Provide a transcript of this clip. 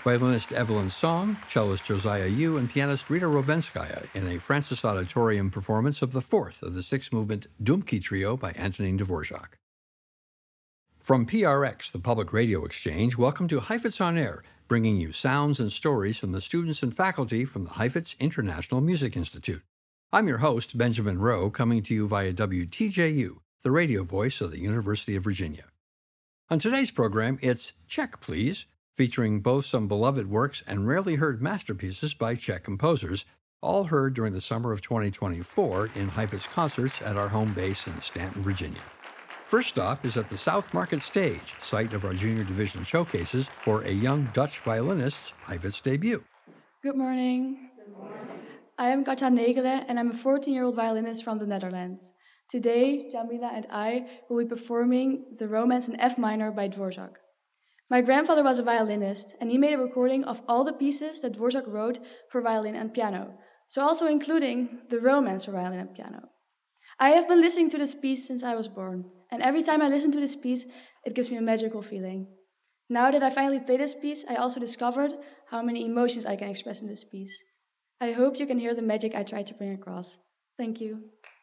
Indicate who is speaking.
Speaker 1: violinist Evelyn Song, cellist Josiah Yu, and pianist Rita Rovenskaya in a Francis Auditorium performance of the fourth of the six-movement Dumki Trio by Antonin Dvorak. From PRX, the Public Radio Exchange, welcome to Heifetz on Air, bringing you sounds and stories from the students and faculty from the Heifetz International Music Institute. I'm your host, Benjamin Rowe, coming to you via WTJU, the radio voice of the University of Virginia. On today's program, it's Check, Please, featuring both some beloved works and rarely heard masterpieces by Czech composers, all heard during the summer of 2024 in Heifetz concerts at our home base in Stanton, Virginia. First stop is at the South Market Stage, site of our junior division showcases for a young Dutch violinist's Heifetz debut.
Speaker 2: Good morning. I am Katja Negele, and I'm a 14-year-old violinist from the Netherlands. Today, Jamila and I will be performing the Romance in F minor by Dvorak. My grandfather was a violinist, and he made a recording of all the pieces that Dvorak wrote for violin and piano, so also including the Romance for violin and piano. I have been listening to this piece since I was born, and every time I listen to this piece, it gives me a magical feeling. Now that I finally play this piece, I also discovered how many emotions I can express in this piece. I hope you can hear the magic I tried to bring across. Thank you.